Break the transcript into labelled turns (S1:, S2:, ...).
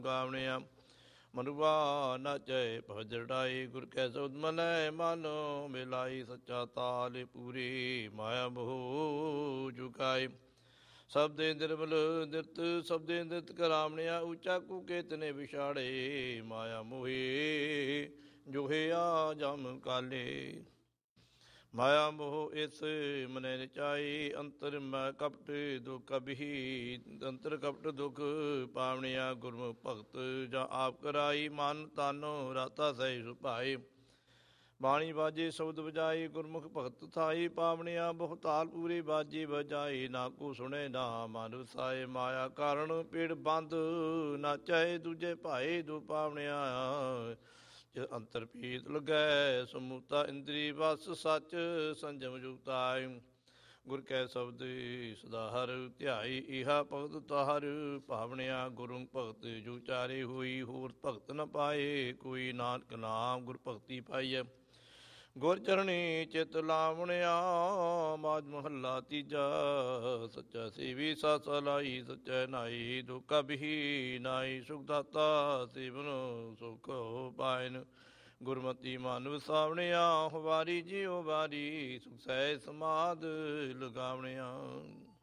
S1: ਗਾਵਣਿਆ ਮਨੁਆ ਨਾਚੈ ਭਜੜਾਈ ਗੁਰ ਕੈ ਸਬਦ ਮਨੈ ਮਨ ਮਿਲਾਈ ਸੱਚਾ ਤਾਲ ਪੂਰੀ ਮਾਇਆ ਬਹੁ ਜੁਗਾਈ ਸਬਦੇ ਨਿਰਮਲ ਨਿਰਤ ਸਬਦੇ ਨਿਰਤ ਕਰਾਮਣਿਆ ਉੱਚਾ ਕੂ ਕੇਤਨੇ ਵਿਛਾੜੇ ਮਾਇਆ ਮੋਹੇ ਜੋਹਿਆ ਜਮ ਕਾਲੇ ਮਾਇਆ ਮੋਹ ਇਸ ਮਨੈ ਰਚਾਈ ਅੰਤਰ ਮੈਂ ਕਪਟ ਦੁਖ ਕਬਹੀ ਅੰਤਰ ਕਪਟ ਦੁਖ ਪਾਵਣਿਆ ਗੁਰਮੁਖ ਭਗਤ ਜਾਂ ਆਪ ਕਰਾਈ ਮਨ ਤਨ ਰਾਤਾ ਸਹਿ ਸੁਭਾਈ ਬਾਣੀ ਬਾਜੇ ਸ਼ਬਦ ਵਜਾਈ ਗੁਰਮੁਖ ਭਗਤ ਥਾਈ ਪਾਵਣਿਆ ਬਹੁ ਤਾਲ ਪੂਰੀ ਬਾਜੀ ਵਜਾਈ ਨਾ ਕੋ ਸੁਣੇ ਨਾ ਮਨ ਵਸਾਏ ਮਾਇਆ ਕਾਰਣ ਪੀੜ ਬੰਦ ਨਾਚੈ ਦੂਜੇ ਭਾਏ ਦੂ ਪਾਵਣਿਆ ਜ ਅੰਤਰ ਪੀਤ ਲਗੈ ਸਮੂਤਾ ਇੰਦਰੀ ਵਸ ਸੱਚ ਸੰਜਮ ਜੁਗਤਾਇ ਗੁਰ ਕੈ ਸ਼ਬਦ ਸਦਾ ਹਰ ਧਿਆਈ ਇਹਾ ਭਗਤ ਤਾਹਰ ਭਾਵਣਿਆ ਗੁਰੂ ਭਗਤ ਜੁ ਚਾਰੇ ਹੋਈ ਹੋਰ ਭਗਤ ਨ ਪਾਏ ਕੋਈ ਨਾਨਕ ਨਾਮ ਗੁਰ ਭਗਤੀ ਪਾਈਐ ਗੁਰ ਚਰਣੀ ਚਿਤ ਲਾਵਣਿਆ ਮਾਜ ਮਹੱਲਾ ਤੀਜਾ ਸੱਚਾ ਸੇਵੀ ਸਤ ਸਲਾਈ ਸੱਚੈ ਨਾਈ ਦੁਖ ਕਬਹੀ ਨਾਈ ਸੁਖ ਦਾਤਾ ਸੇਵਨ ਸੁਖ ਪਾਇਨ ਗੁਰਮਤੀ ਮਨ ਵਸਾਵਣਿਆ ਵਾਰੀ ਜਿਉ ਵਾਰੀ ਸੁਖ ਸਹਿ ਸਮਾਧ ਲਗਾਵਣਿਆ।